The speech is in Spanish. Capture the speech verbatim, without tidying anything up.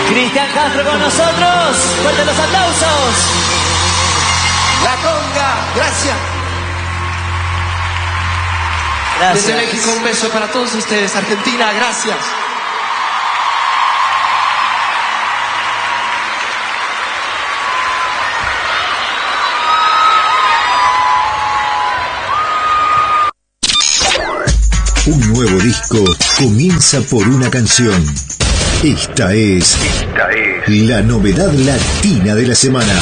Cristian Castro con nosotros. Fuerte los aplausos. La conga, gracias. Gracias. Desde México un beso para todos ustedes. Argentina, gracias. Un nuevo disco comienza por una canción. Esta es, Esta es la novedad latina de la semana.